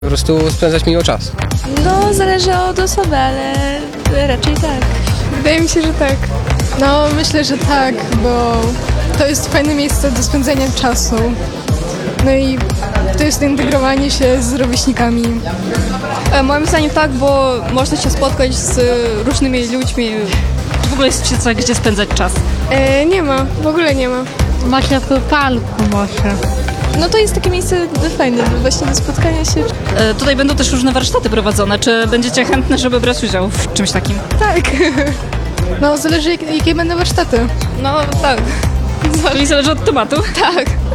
Po prostu spędzać miło czas. No, zależy od osoby, ale raczej tak. Wydaje mi się, że tak. No, myślę, że tak, bo to jest fajne miejsce do spędzania czasu. No i to jest integrowanie się z rówieśnikami. Moim zdaniem tak, bo można się spotkać z różnymi ludźmi. W ogóle jest coś, gdzie spędzać czas. Nie ma, w ogóle nie ma. Może w parku może. No to jest takie miejsce fajne właśnie do spotkania się. Tutaj będą też różne warsztaty prowadzone. Czy będziecie chętne, żeby brać udział w czymś takim? Tak. No, zależy jakie będą warsztaty. No tak. Czyli zależy od tematu. Tak.